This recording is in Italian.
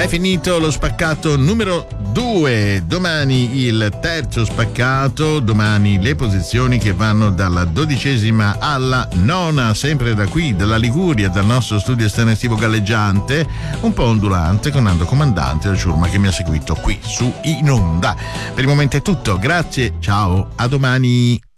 È finito lo spaccato numero 2, domani il terzo spaccato, domani le posizioni che vanno dalla 12ª alla 9ª, sempre da qui, dalla Liguria, dal nostro studio esterno estivo galleggiante, un po' ondulante, con Nando Comandante, la ciurma che mi ha seguito qui su In Onda. Per il momento è tutto, grazie, ciao, a domani.